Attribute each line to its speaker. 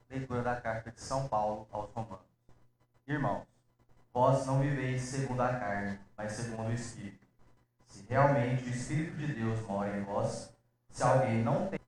Speaker 1: Leitura da carta de São Paulo aos Romanos. Irmãos, vós não viveis segundo a carne, mas segundo o Espírito. Se realmente o Espírito de Deus mora em vós, se alguém não tem